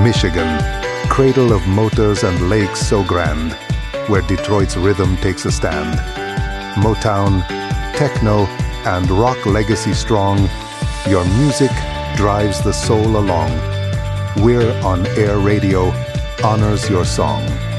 Michigan, cradle of motors and lakes so grand, where Detroit's rhythm takes a stand. Motown, techno, and rock legacy strong, your music drives the soul along. We're on Air Radio, honors your song.